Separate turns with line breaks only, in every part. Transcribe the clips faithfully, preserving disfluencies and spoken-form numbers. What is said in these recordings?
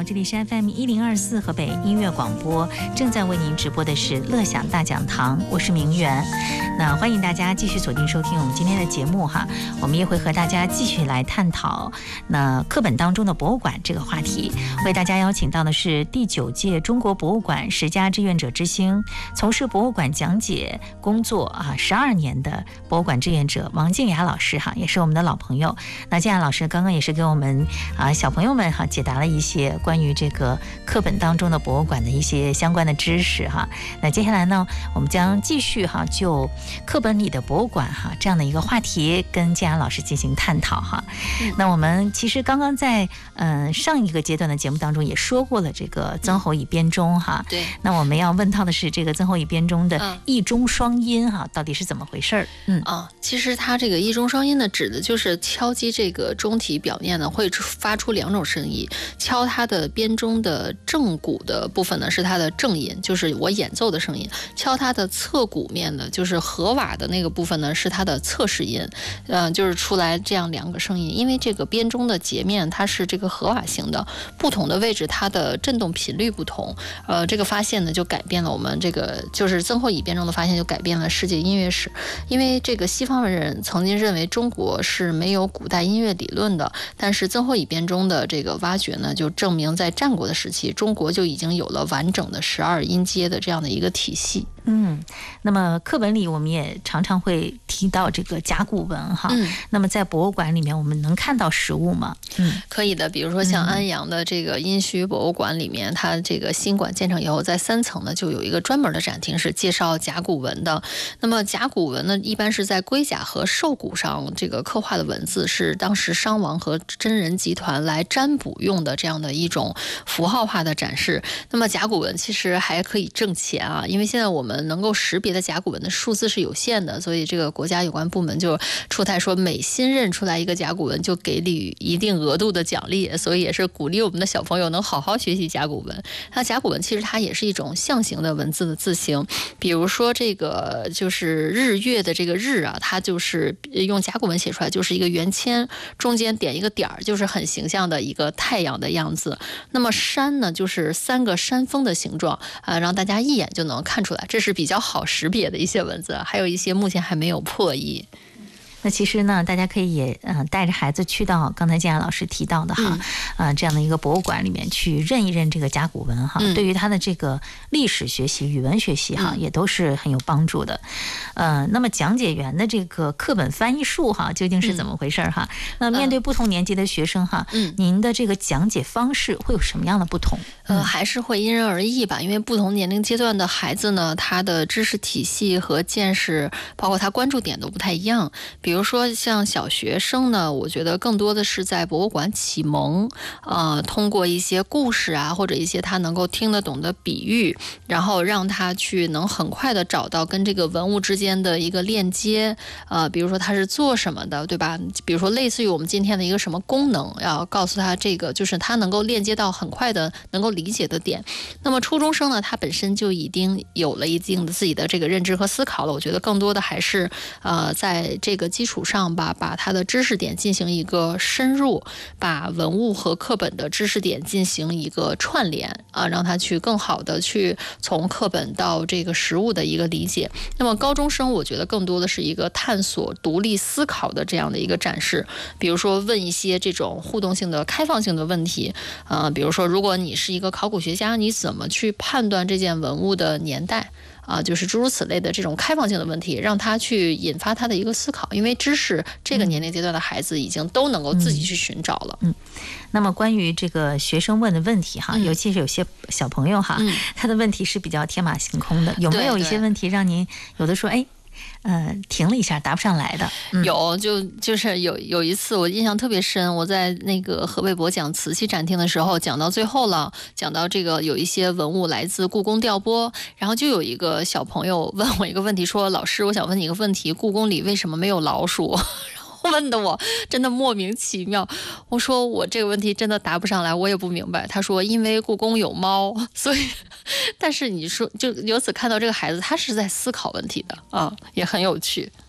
这里是 F M 一零二四河北音乐广播，正在为您直播的是乐享大讲堂，我是明媛。那欢迎大家继续锁定收听我们今天的节目哈，我们也会和大家继续来探讨那课本当中的博物馆这个话题。为大家邀请到的是第九届中国博物馆十佳志愿者之星，从事博物馆讲解工作啊十二年的博物馆志愿者王静雅老师哈，也是我们的老朋友。那静雅老师刚刚也是给我们啊小朋友们哈解答了一些关于这个课本当中的博物馆的一些相关的知识哈。那接下来呢，我们将继续哈就课本里的博物馆哈这样的一个话题跟静雅老师进行探讨哈。那我们其实刚刚在嗯、呃、上一个阶段的节目当中也说过了这个曾侯乙编钟哈。
对。
那我们要问到的是这个曾侯乙编钟的一钟双音哈，到底是怎么回事儿？嗯
啊，其实它这个一钟双音呢，指的就是敲击这个钟体表面呢会发出两种声音，敲它的编钟的正鼓的部分呢是它的正音，就是我演奏的声音；敲它的侧鼓面的，就是和瓦的那个部分呢是它的侧式音，嗯、呃，就是出来这样两个声音。因为这个编钟的截面它是这个和瓦型的，不同的位置它的振动频率不同，呃，这个发现呢就改变了我们这个就是曾侯乙编钟的发现就改变了世界音乐史。因为这个西方人曾经认为中国是没有古代音乐理论的，但是曾侯乙编钟的这个挖掘呢，就证明在战国的时期，中国就已经有了完整的十二音阶的这样的一个体系。
嗯，那么课本里我们也常常会提到这个甲骨文哈。嗯。那么在博物馆里面，我们能看到实物吗？嗯，
可以的。比如说像安阳的这个殷墟博物馆里面，嗯、它这个新馆建成以后，在三层呢就有一个专门的展厅是介绍甲骨文的。那么甲骨文呢，一般是在龟甲和兽骨上这个刻画的文字，是当时商王和真人集团来占卜用的这样的一种符号化的展示。那么甲骨文其实还可以挣钱啊，因为现在我们能够识别的甲骨文的数字是有限的，所以这个国家有关部门就出台说，每新认出来一个甲骨文就给予一定额度的奖励，所以也是鼓励我们的小朋友能好好学习甲骨文。那甲骨文其实它也是一种象形的文字的字形，比如说这个就是日月的这个日啊，它就是用甲骨文写出来就是一个圆签，中间点一个点儿，就是很形象的一个太阳的样子。那么山呢，就是三个山峰的形状啊，让大家一眼就能看出来，这是比较好识别的一些文字，还有一些目前还没有破译。
那其实呢，大家可以也呃带着孩子去到刚才建雅老师提到的哈，嗯、呃这样的一个博物馆里面去认一认这个甲骨文哈，嗯、对于他的这个历史学习、语文学习哈，嗯、也都是很有帮助的。呃，那么讲解员的这个课本翻译术哈，究竟是怎么回事哈？嗯、那面对不同年级的学生哈，嗯、您的这个讲解方式会有什么样的不同？
呃，还是会因人而异吧，因为不同年龄阶段的孩子呢，他的知识体系和见识，包括他关注点都不太一样。比如说像小学生呢，我觉得更多的是在博物馆启蒙，呃，通过一些故事啊，或者一些他能够听得懂的比喻，然后让他去能很快的找到跟这个文物之间的一个链接，呃，比如说他是做什么的，对吧？比如说类似于我们今天的一个什么功能，要告诉他这个，就是他能够链接到很快的能够理解的点。那么初中生呢，他本身就已经有了一定的自己的这个认知和思考了，我觉得更多的还是呃在这个基础上吧，把他的知识点进行一个深入，把文物和课本的知识点进行一个串联啊，让他去更好的去从课本到这个实物的一个理解。那么高中生我觉得更多的是一个探索独立思考的这样的一个展示，比如说问一些这种互动性的开放性的问题，呃，比如说如果你是一个考古学家，你怎么去判断这件文物的年代啊，就是诸如此类的这种开放性的问题，让他去引发他的一个思考，因为知识这个年龄阶段的孩子已经都能够自己去寻找了。
嗯，那么关于这个学生问的问题哈，嗯、尤其是有些小朋友哈，嗯、他的问题是比较天马行空的，有没有一些问题让您有的说哎？呃，停了一下，答不上来的。
嗯、有，就就是有有一次我印象特别深，我在那个河北博讲瓷器展厅的时候，讲到最后了，讲到这个有一些文物来自故宫调拨，然后就有一个小朋友问我一个问题，说：“老师，我想问你一个问题，故宫里为什么没有老鼠？”问的我真的莫名其妙，我说我这个问题真的答不上来，我也不明白。他说因为故宫有猫，所以，但是你说就由此看到这个孩子他是在思考问题的啊，也很有趣。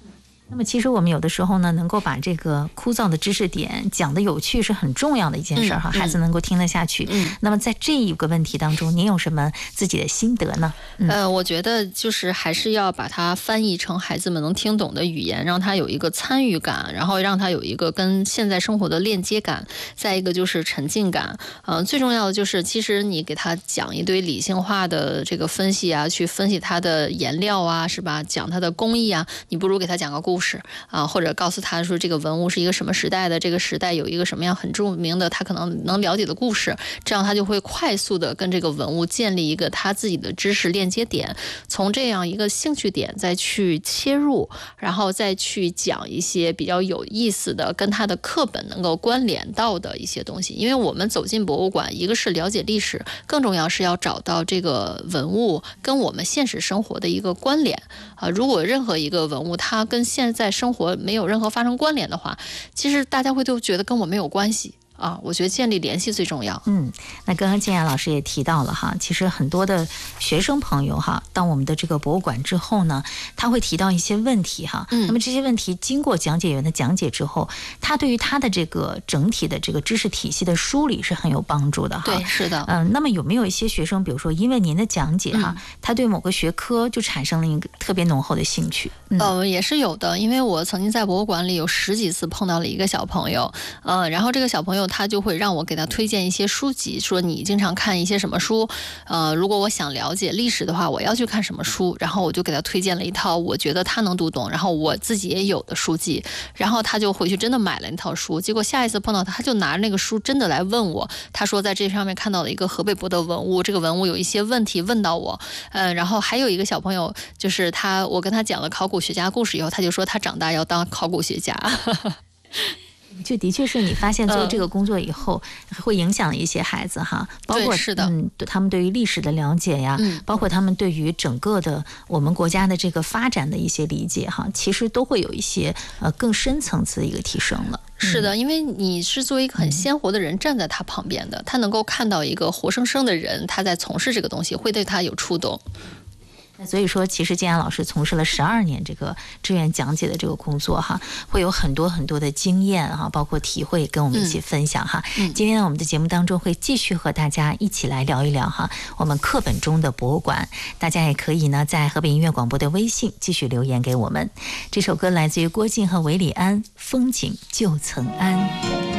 那么其实我们有的时候呢，能够把这个枯燥的知识点讲得有趣是很重要的一件事哈、嗯嗯，孩子能够听得下去。嗯，那么在这一个问题当中，您有什么自己的心得呢？
嗯、呃，我觉得就是还是要把它翻译成孩子们能听懂的语言，让他有一个参与感，然后让他有一个跟现在生活的链接感，再一个就是沉浸感。嗯、呃，最重要的就是其实你给他讲一堆理性化的这个分析啊，去分析它的颜料啊，是吧？讲它的工艺啊，你不如给他讲个故事啊，或者告诉他说这个文物是一个什么时代的，这个时代有一个什么样很著名的他可能能了解的故事，这样他就会快速的跟这个文物建立一个他自己的知识链接点，从这样一个兴趣点再去切入，然后再去讲一些比较有意思的跟他的课本能够关联到的一些东西。因为我们走进博物馆，一个是了解历史，更重要是要找到这个文物跟我们现实生活的一个关联啊。如果任何一个文物它跟现在生活没有任何发生关联的话，其实大家会都觉得跟我没有关系啊，我觉得建立联系最重要。
嗯，那刚刚建雅老师也提到了哈，其实很多的学生朋友哈，到我们的这个博物馆之后呢，他会提到一些问题哈。嗯，那么这些问题经过讲解员的讲解之后，他对于他的这个整体的这个知识体系的梳理是很有帮助的哈。
对，是的。
嗯、呃，那么有没有一些学生，比如说因为您的讲解哈，嗯、他对某个学科就产生了一个特别浓厚的兴趣？
嗯、呃，也是有的，因为我曾经在博物馆里有十几次碰到了一个小朋友，呃，然后这个小朋友他就会让我给他推荐一些书籍，说你经常看一些什么书，呃，如果我想了解历史的话，我要去看什么书，然后我就给他推荐了一套我觉得他能读懂，然后我自己也有的书籍，然后他就回去真的买了那套书，结果下一次碰到他，他就拿着那个书真的来问我，他说在这上面看到了一个河北博的文物，这个文物有一些问题问到我，嗯、呃，然后还有一个小朋友，就是他，我跟他讲了考古学家故事以后，他就说他长大要当考古学家。
就的确是你发现做这个工作以后，呃、会影响一些孩子哈，包括
是的，
嗯，他们对于历史的了解呀，嗯，包括他们对于整个的我们国家的这个发展的一些理解哈，其实都会有一些呃更深层次的一个提升了。
是的，因为你是作为一个很鲜活的人站在他旁边的，他能够看到一个活生生的人，他在从事这个东西，会对他有触动。
那所以说，其实建雅老师从事了十二年这个志愿讲解的这个工作哈，会有很多很多的经验哈，包括体会跟我们一起分享哈。嗯、今天呢，我们的节目当中会继续和大家一起来聊一聊哈，我们课本中的博物馆。大家也可以呢，在河北音乐广播的微信继续留言给我们。这首歌来自于郭靖和韦礼安，《风景旧曾谙》。